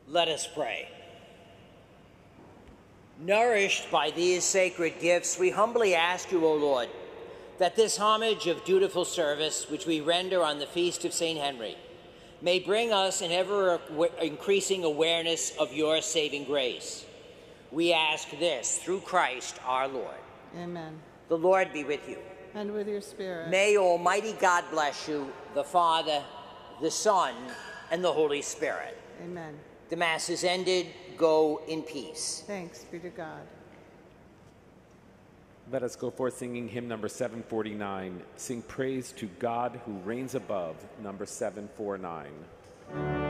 Let us pray. Nourished by these sacred gifts, we humbly ask you, O Lord, that this homage of dutiful service, which we render on the feast of St. Henry, may bring us an ever-increasing awareness of your saving grace. We ask this through Christ our Lord. Amen. The Lord be with you. And with your spirit. May Almighty God bless you, the Father, the Son, and the Holy Spirit. Amen. The Mass is ended. Go in peace. Thanks be to God. Let us go forth singing hymn number 749. Sing praise to God who reigns above, number 749.